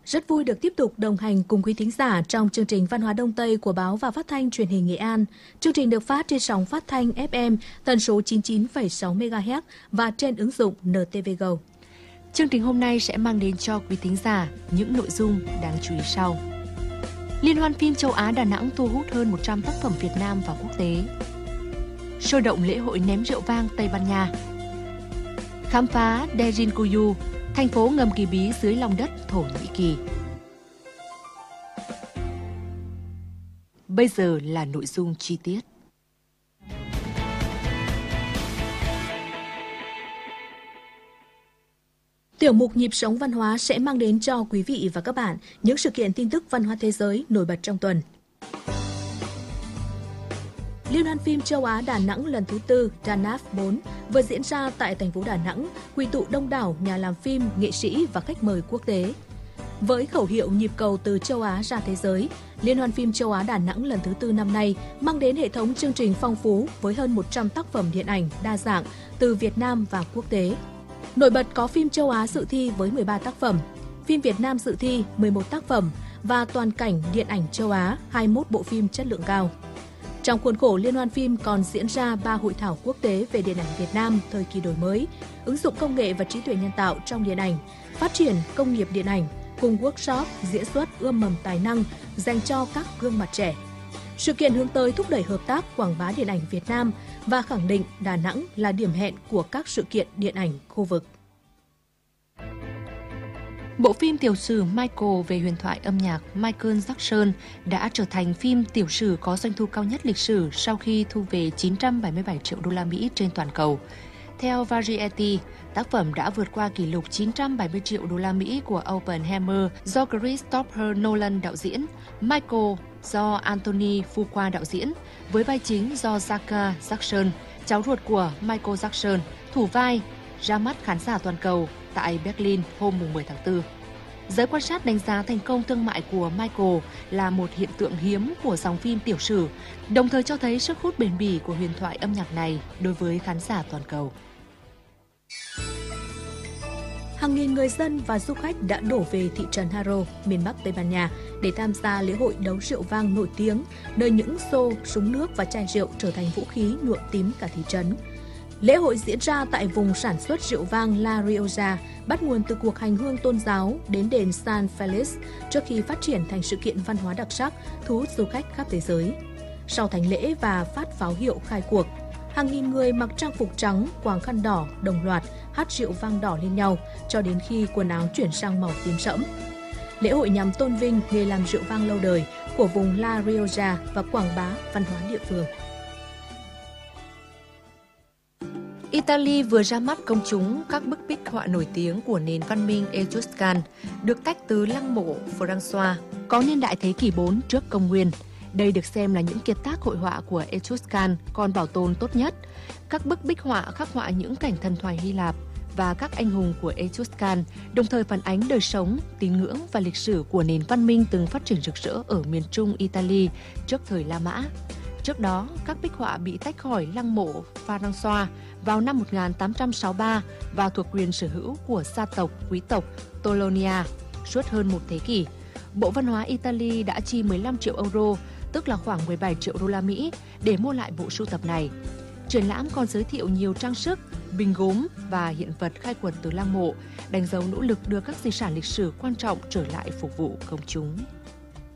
Rất vui được tiếp tục đồng hành cùng quý thính giả trong chương trình Văn hóa Đông Tây của Báo và Phát thanh Truyền hình Nghệ An. Chương trình được phát trên sóng phát thanh FM tần số 99,6 MHz và trên ứng dụng NTV Go. Chương trình hôm nay sẽ mang đến cho quý thính giả những nội dung đáng chú ý sau. Liên hoan phim châu Á Đà Nẵng thu hút hơn 100 tác phẩm Việt Nam và quốc tế. Sôi động lễ hội ném rượu vang Tây Ban Nha. Khám phá Derinkuyu, thành phố ngầm kỳ bí dưới lòng đất Thổ Nhĩ Kỳ. Bây giờ là nội dung chi tiết. Tiểu mục Nhịp sống văn hóa sẽ mang đến cho quý vị và các bạn những sự kiện tin tức văn hóa thế giới nổi bật trong tuần. Liên hoan phim châu Á Đà Nẵng lần thứ 4 DANAP 4 vừa diễn ra tại thành phố Đà Nẵng, quy tụ đông đảo nhà làm phim, nghệ sĩ và khách mời quốc tế. Với khẩu hiệu nhịp cầu từ châu Á ra thế giới, Liên hoan phim châu Á Đà Nẵng lần thứ 4 năm nay mang đến hệ thống chương trình phong phú với hơn 100 tác phẩm điện ảnh đa dạng từ Việt Nam và quốc tế. Nổi bật có phim châu Á dự thi với 13 tác phẩm, phim Việt Nam dự thi 11 tác phẩm và toàn cảnh điện ảnh châu Á 21 bộ phim chất lượng cao. Trong khuôn khổ Liên hoan phim còn diễn ra 3 hội thảo quốc tế về điện ảnh Việt Nam thời kỳ đổi mới, ứng dụng công nghệ và trí tuệ nhân tạo trong điện ảnh, phát triển công nghiệp điện ảnh, cùng workshop diễn xuất ươm mầm tài năng dành cho các gương mặt trẻ. Sự kiện hướng tới thúc đẩy hợp tác quảng bá điện ảnh Việt Nam và khẳng định Đà Nẵng là điểm hẹn của các sự kiện điện ảnh khu vực. Bộ phim tiểu sử Michael về huyền thoại âm nhạc Michael Jackson đã trở thành phim tiểu sử có doanh thu cao nhất lịch sử sau khi thu về 977 triệu đô la Mỹ trên toàn cầu. Theo Variety, tác phẩm đã vượt qua kỷ lục 970 triệu đô la Mỹ của Oppenheimer do Christopher Nolan đạo diễn, Michael do Anthony Fuqua đạo diễn, với vai chính do Zaka Jackson, cháu ruột của Michael Jackson, thủ vai, ra mắt khán giả toàn cầu tại Berlin hôm 10 tháng 4. Giới quan sát đánh giá thành công thương mại của Michael là một hiện tượng hiếm của dòng phim tiểu sử, đồng thời cho thấy sức hút bền bỉ của huyền thoại âm nhạc này đối với khán giả toàn cầu. Hàng nghìn người dân và du khách đã đổ về thị trấn Haro, miền Bắc Tây Ban Nha để tham gia lễ hội đấu rượu vang nổi tiếng, nơi những xô, súng nước và chai rượu trở thành vũ khí nhuộm tím cả thị trấn. Lễ hội diễn ra tại vùng sản xuất rượu vang La Rioja, bắt nguồn từ cuộc hành hương tôn giáo đến đền San Felix trước khi phát triển thành sự kiện văn hóa đặc sắc, thu hút du khách khắp thế giới. Sau thánh lễ và phát pháo hiệu khai cuộc, hàng nghìn người mặc trang phục trắng, quàng khăn đỏ, đồng loạt hát rượu vang đỏ lên nhau cho đến khi quần áo chuyển sang màu tím sẫm. Lễ hội nhằm tôn vinh nghề làm rượu vang lâu đời của vùng La Rioja và quảng bá văn hóa địa phương. Italy vừa ra mắt công chúng các bức bích họa nổi tiếng của nền văn minh Etruscan, được tách từ lăng mộ François, có niên đại thế kỷ 4 trước công nguyên. Đây được xem là những kiệt tác hội họa của Etruscan còn bảo tồn tốt nhất. Các bức bích họa khắc họa những cảnh thần thoại Hy Lạp và các anh hùng của Etruscan, đồng thời phản ánh đời sống, tín ngưỡng và lịch sử của nền văn minh từng phát triển rực rỡ ở miền Trung Italy trước thời La Mã. Trước đó, các bích họa bị tách khỏi lăng mộ François vào năm 1863 và thuộc quyền sở hữu của gia tộc quý tộc Tolonia suốt hơn một thế kỷ. Bộ Văn hóa Italy đã chi 15 triệu euro, tức là khoảng 17 triệu đô la Mỹ, để mua lại bộ sưu tập này. Triển lãm còn giới thiệu nhiều trang sức, bình gốm và hiện vật khai quật từ lăng mộ, đánh dấu nỗ lực đưa các di sản lịch sử quan trọng trở lại phục vụ công chúng.